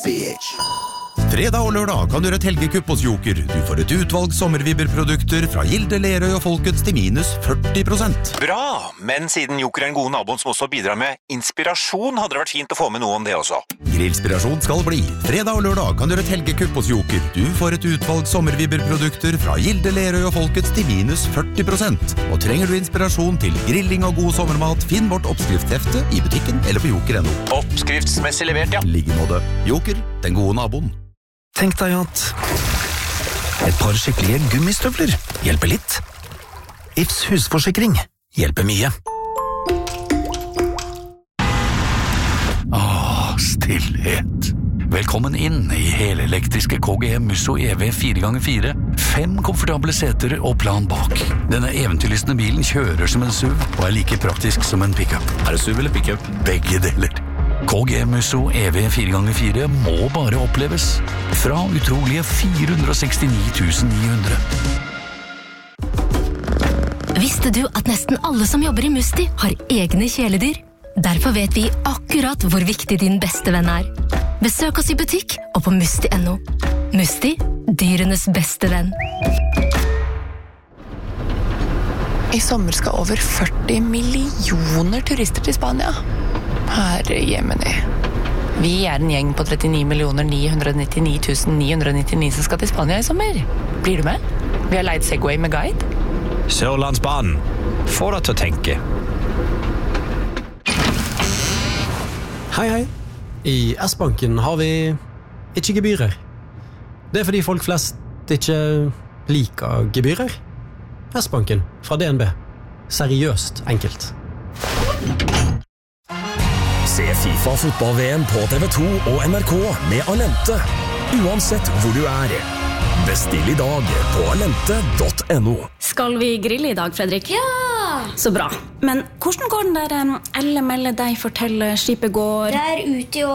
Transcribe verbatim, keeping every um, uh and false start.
bitch. Fredag og lørdag kan du gjøre et helgekupp hos Joker. Du får et utvalg sommervibberprodukter fra Gilde, Lerøy og Folkets til minus førti prosent. Bra, men siden Joker er en god naboen som også bidrar med inspirasjon, hadde det vært fint å få med noe om det også. Grillspirasjon skal bli. Fredag og lørdag kan du gjøre et helgekupp hos Joker. Du får et utvalg sommervibberprodukter fra Gilde, Lerøy og Folkets til minus førti prosent. Og trenger du inspirasjon til grilling og god sommermat, finn vårt oppskriftshefte i butikken eller på joker punktum no. Oppskriftsmessig levert, ja. Ligg nåde. Joker, den gode naboen. Tenk deg at et par skikkelige gummistøvler hjelper litt. Ifs husforsikring hjelper mye. Åh, stillhet. Velkommen inn i helelektriske K G M Musso E V fire ganger fire. Fem komfortable seter og plan bak. Denne eventyrlystne bilen kjører som en S U V og er like praktisk som en pickup. Er det S U V eller pickup? Begge deler. K G M Musso E V fire ganger fire må bare oppleves. Fra utrolige fire hundre og sekstini tusen ni hundre. Visste du at nesten alle som jobber i Musti har egne kjæledyr? Derfor vet vi akkurat hvor viktig din beste venn er. Besøk oss i butikk og på musti punktum no. Musti, dyrenes beste venn. I sommer skal over førti millioner turister til Spania. Herre Jemini. Vi er en gjeng på trettini millioner ni hundre nittini tusen ni hundre nittini som skal til Spania i sommer. Blir du med? Vi har leid Segway med guide. Sørlandsbanen. Få deg til å tenke. Hei, hei. I S-banken har vi ikke gebyrer. Det er fordi folk flest ikke liker gebyrer. S-banken fra D N B. Seriøst enkelt. Se FIFA fotball-V M på T V to og N R K med Alente. Uansett hvor du er. Bestill i dag på alente punktum no. Skal vi grille i dag, Fredrik? Ja! Så bra. Men hvordan går den der Elle melde deg fortelle skipet går? Det er ute i år.